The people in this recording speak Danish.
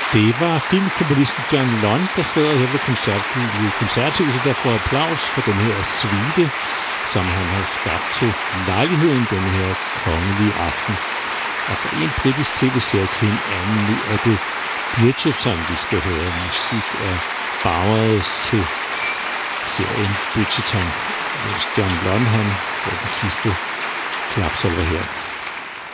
Det var filmkomponisten John Lund, der sidder her ved koncerthuset, der får applaus for den her suite, som han har skabt til lejligheden den her kongelige aften. Og fra en britisk tv-serie til en anden, nu er det Bridgerton, vi skal høre musik af Bowers til serien Bridgerton. John Lund, han får den sidste klapsalver her.